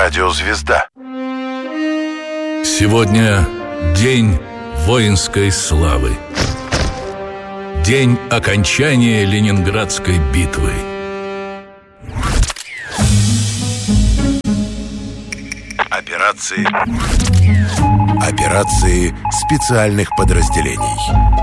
Радио «Звезда». Сегодня день воинской славы. День окончания Ленинградской битвы. Операции специальных подразделений.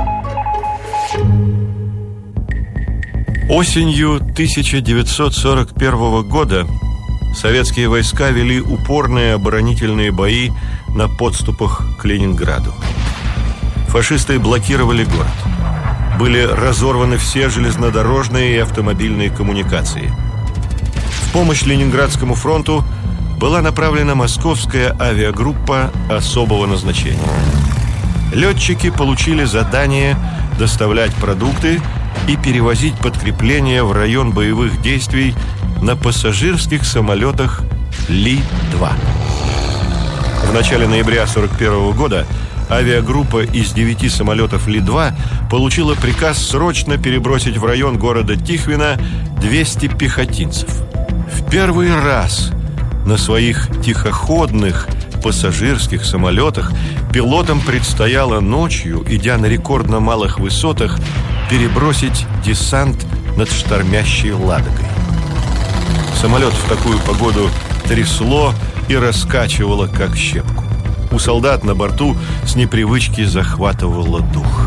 Осенью 1941 года советские войска вели упорные оборонительные бои на подступах к Ленинграду. Фашисты блокировали город. Были разорваны все железнодорожные и автомобильные коммуникации. В помощь Ленинградскому фронту была направлена московская авиагруппа особого назначения. Летчики получили задание доставлять продукты и перевозить подкрепления в район боевых действий на пассажирских самолетах Ли-2. В начале ноября 1941 года авиагруппа из 9 самолетов Ли-2 получила приказ срочно перебросить в район города Тихвина 200 пехотинцев. В первый раз на своих тихоходных пассажирских самолетах пилотам предстояло ночью, идя на рекордно малых высотах, перебросить десант над штормящей Ладогой. Самолет в такую погоду трясло и раскачивало, как щепку. У солдат на борту с непривычки захватывало дух.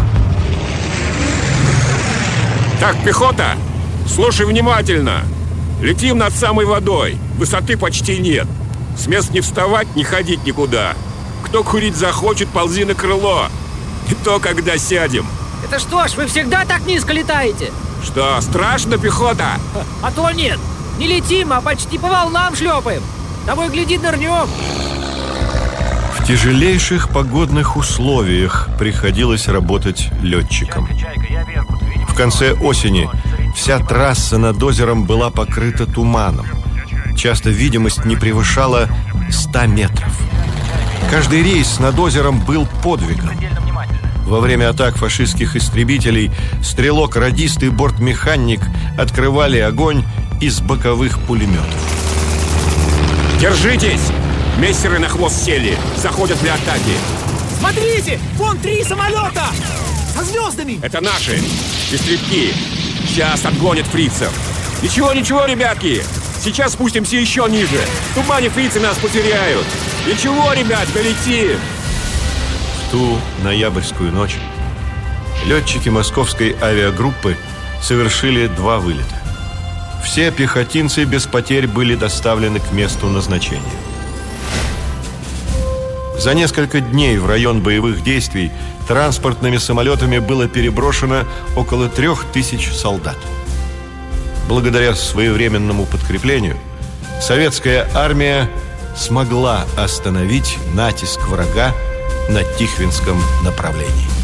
Так, пехота, слушай внимательно. Летим над самой водой. Высоты почти нет. С мест не вставать, не ходить никуда. Кто курить захочет, ползи на крыло. И то, когда сядем. Это что ж, вы всегда так низко летаете? Что, страшно, пехота? А то нет. Не летим, а почти по волнам шлепаем. Того и гляди, нырнем. В тяжелейших погодных условиях приходилось работать летчикам. В конце осени вся трасса над озером была покрыта туманом. Часто видимость не превышала 100 метров. Каждый рейс над озером был подвигом. Во время атак фашистских истребителей стрелок-радист и бортмеханик открывали огонь из боковых пулеметов. Держитесь! Мессеры на хвост сели. Заходят для атаки. Смотрите! Вон 3 самолета! Со звездами! Это наши. Истребки. Сейчас отгонят фрицев. Ничего, ребятки. Сейчас спустимся еще ниже. В тумане фрицы нас потеряют. Ничего, ребят, долетим. В ту ноябрьскую ночь летчики московской авиагруппы совершили 2 вылета. Все пехотинцы без потерь были доставлены к месту назначения. За несколько дней в район боевых действий транспортными самолетами было переброшено около 3000 солдат. Благодаря своевременному подкреплению советская армия смогла остановить натиск врага на Тихвинском направлении.